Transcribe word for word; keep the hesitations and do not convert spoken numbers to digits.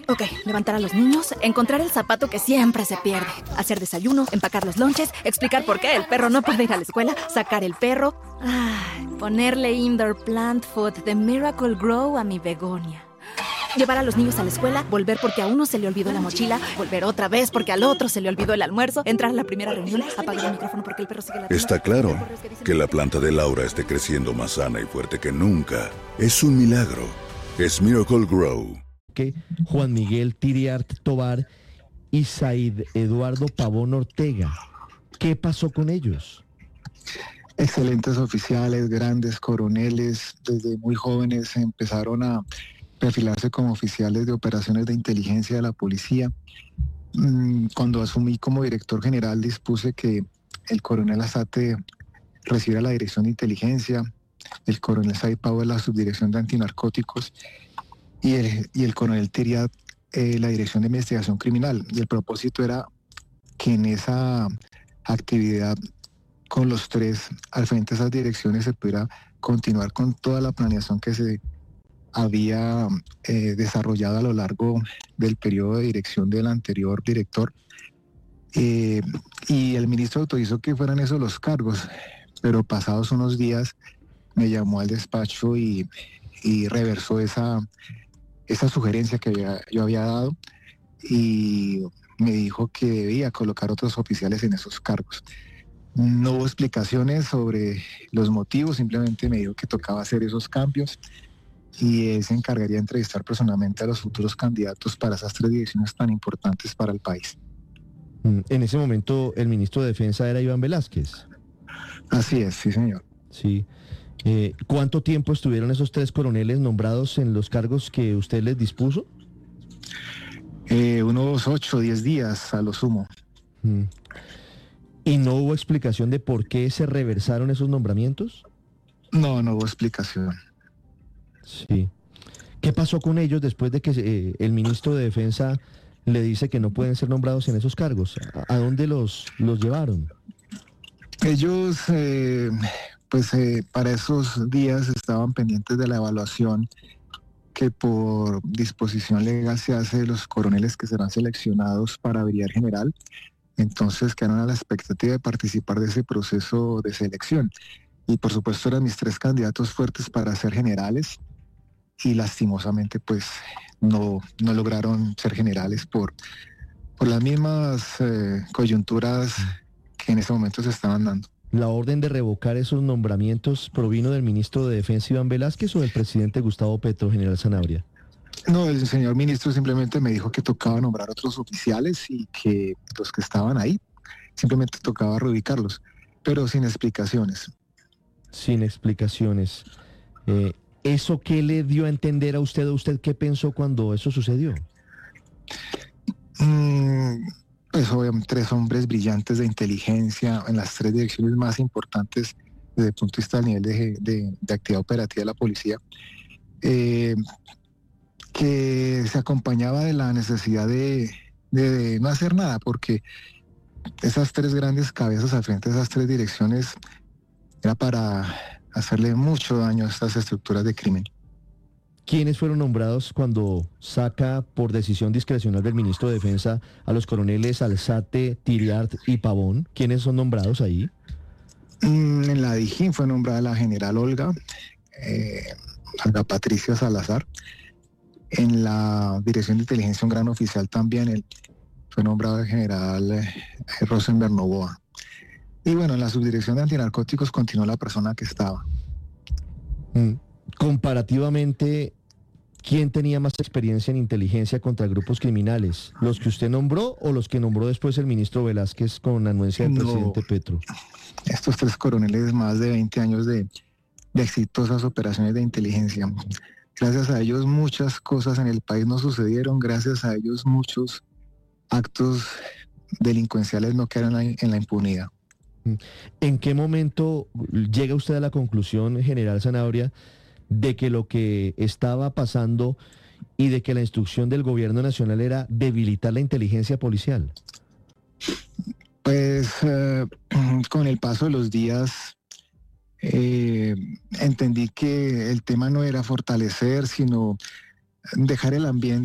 Ok, levantar a los niños, encontrar el zapato que siempre se pierde, hacer desayuno, empacar los lonches, explicar por qué el perro no puede ir a la escuela, sacar el perro, ay, ponerle indoor plant food de Miracle Grow a mi begonia. Llevar a los niños a la escuela, volver porque a uno se le olvidó la mochila, volver otra vez porque al otro se le olvidó el almuerzo, entrar a la primera reunión, apagar el micrófono porque el perro sigue la... Está claro que la planta de Laura esté creciendo más sana y fuerte que nunca. Es un milagro. Es Miracle Grow. Que Juan Miguel Tiriart Tobar y Said Eduardo Pavón Ortega. ¿Qué pasó con ellos? Excelentes oficiales, grandes coroneles, desde muy jóvenes empezaron a perfilarse como oficiales de operaciones de inteligencia de la policía. Cuando asumí como director general dispuse que el coronel Azate recibiera la dirección de inteligencia, el coronel Said Pavón la subdirección de antinarcóticos y el, y el coronel Tiriart eh, la dirección de investigación criminal. Y el propósito era que en esa actividad con los tres al frente de esas direcciones se pudiera continuar con toda la planeación que se había eh, desarrollado a lo largo del periodo de dirección del anterior director. Eh, y el ministro autorizó que fueran esos los cargos, pero pasados unos días me llamó al despacho y, y reversó esa, esa sugerencia que había, yo había dado y me dijo que debía colocar otros oficiales en esos cargos. No hubo explicaciones sobre los motivos, simplemente me dijo que tocaba hacer esos cambios y él se encargaría de entrevistar personalmente a los futuros candidatos para esas tres direcciones tan importantes para el país. En ese momento el ministro de Defensa era Iván Velázquez. Así es, sí señor. Sí. Eh, ¿Cuánto tiempo estuvieron esos tres coroneles nombrados en los cargos que usted les dispuso? Eh, unos ocho o diez días a lo sumo. Mm. ¿Y no hubo explicación de por qué se reversaron esos nombramientos? No, no hubo explicación. Sí. ¿Qué pasó con ellos después de que eh, el ministro de Defensa le dice que no pueden ser nombrados en esos cargos? ¿A, a dónde los, los llevaron? Ellos, eh, pues eh, para esos días estaban pendientes de la evaluación que por disposición legal se hace de los coroneles que serán seleccionados para brigadier general. Entonces quedaron a la expectativa de participar de ese proceso de selección. Y por supuesto eran mis tres candidatos fuertes para ser generales y lastimosamente pues no, no lograron ser generales por, por las mismas eh, coyunturas que en ese momento se estaban dando. ¿La orden de revocar esos nombramientos provino del ministro de Defensa Iván Velázquez o del presidente Gustavo Petro, general Sanabria? No, el señor ministro simplemente me dijo que tocaba nombrar otros oficiales y que los que estaban ahí simplemente tocaba reubicarlos, pero sin explicaciones. Sin explicaciones. Eh, ¿Eso qué le dio a entender a usted o usted qué pensó cuando eso sucedió? Mm, pues obviamente tres hombres brillantes de inteligencia en las tres direcciones más importantes desde el punto de vista del nivel de, de, de actividad operativa de la policía, eh, que se acompañaba de la necesidad de, de, de no hacer nada, porque esas tres grandes cabezas al frente de esas tres direcciones era para hacerle mucho daño a estas estructuras de crimen. ¿Quiénes fueron nombrados cuando saca por decisión discrecional del ministro de Defensa a los coroneles Alzate, Tiriart y Pavón? ¿Quiénes son nombrados ahí? Mm, en la Dijín fue nombrada la general Olga, eh, Olga Patricia Salazar. En la Dirección de Inteligencia un gran oficial también, el, fue nombrado el general eh, Rosenberg Novoa. Y bueno, en la subdirección de antinarcóticos continuó la persona que estaba. Mm. Comparativamente, ¿quién tenía más experiencia en inteligencia contra grupos criminales? ¿Los que usted nombró o los que nombró después el ministro Velázquez con anuencia del No, presidente Petro? Estos tres coroneles, más de veinte años de, de exitosas operaciones de inteligencia. Gracias a ellos muchas cosas en el país no sucedieron, gracias a ellos muchos actos delincuenciales no quedaron en, en la impunidad. ¿En qué momento llega usted a la conclusión, general Sanabria, de que lo que estaba pasando y de que la instrucción del gobierno nacional era debilitar la inteligencia policial? Pues eh, con el paso de los días eh, entendí que el tema no era fortalecer, sino dejar el ambiente